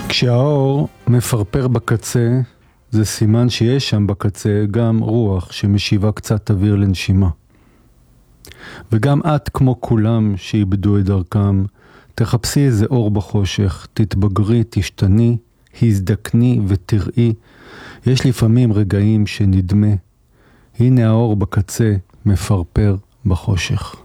כשהאור מפרפר בקצה, זה סימן שיש שם בקצה גם רוח שמשיבה קצת אוויר לנשימה. וגם את, כמו כולם שאיבדו את דרכם, תחפשי איזה אור בחושך, תתבגרי, תשתני, הזדקני ותראי. יש לפעמים רגעים שנדמה, הנה האור בקצה מפרפר בחושך.